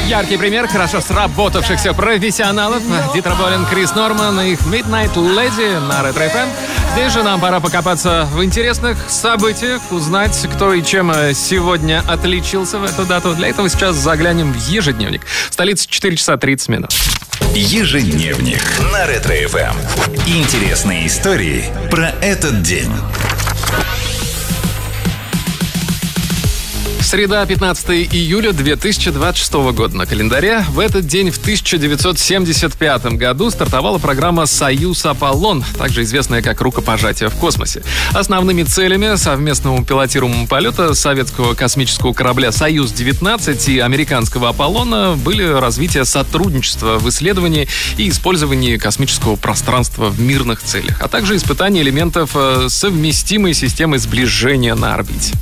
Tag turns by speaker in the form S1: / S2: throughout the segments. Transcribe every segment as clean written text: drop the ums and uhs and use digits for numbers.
S1: Яркий пример хорошо сработавшихся профессионалов. Дитер Болин, Крис Норман и их Midnight Lady на Ретро FM. Здесь же нам пора покопаться в интересных событиях, узнать, кто и чем сегодня отличился в эту дату. Для этого сейчас заглянем в ежедневник. В столице 4 часа 30 минут.
S2: Ежедневник на Ретро FM. Интересные истории про этот день.
S1: Среда, 15 июля 2026 года на календаре. В этот день в 1975 году стартовала программа «Союз-Аполлон», также известная как «Рукопожатие в космосе». Основными целями совместного пилотируемого полета советского космического корабля «Союз-19» и американского «Аполлона» были развитие сотрудничества в исследовании и использовании космического пространства в мирных целях, а также испытание элементов совместимой системы сближения на орбите.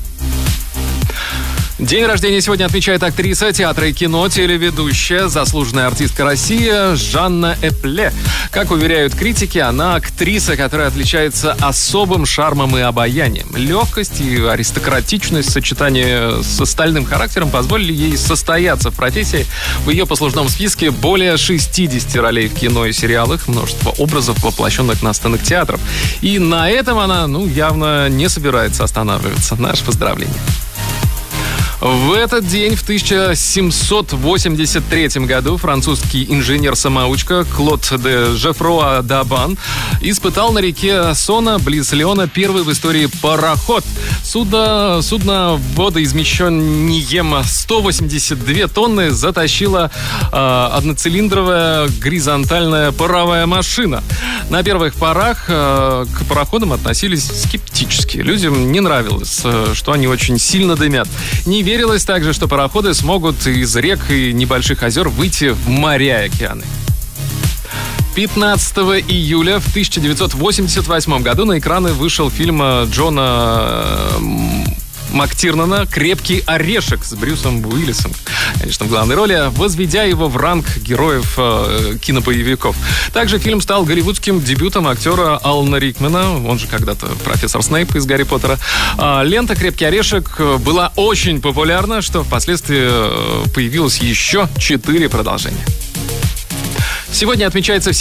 S1: День рождения сегодня отмечает актриса театра и кино, телеведущая, заслуженная артистка России Жанна Эпле. Как уверяют критики, она актриса, которая отличается особым шармом и обаянием. Легкость и аристократичность в сочетании с стальным характером позволили ей состояться в профессии. В ее послужном списке более 60 ролей в кино и сериалах, множество образов, воплощенных на сценах театров. И на этом она, явно не собирается останавливаться. Наше поздравление. В этот день, в 1783 году, французский инженер-самоучка Клод де Жефруа д'Абан испытал на реке Сона, близ Лиона, первый в истории пароход. Судно водоизмещением 182 тонны затащила одноцилиндровая горизонтальная паровая машина. На первых порах к пароходам относились скептически. Людям не нравилось, что они очень сильно дымят. Не верилось также, что пароходы смогут из рек и небольших озер выйти в моря и океаны. 15 июля в 1988 году на экраны вышел фильм Джона Мактирнана «Крепкий орешек» с Брюсом Уиллисом, конечно, в главной роли, возведя его в ранг героев кинобоевиков. Также фильм стал голливудским дебютом актера Алана Рикмана, он же когда-то профессор Снейп из «Гарри Поттера». Лента «Крепкий орешек» была очень популярна, что впоследствии появилось еще 4 продолжения. Сегодня отмечается